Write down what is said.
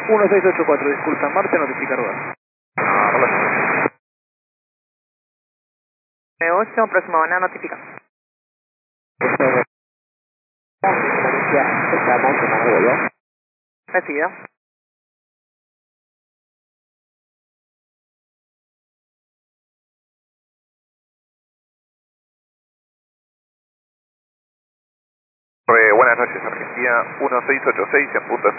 1684, disculpa, Marte notifica lugar. Hola. 8, próxima banana notifica. Recibido. Buenas noches, Argentina 1686 en punto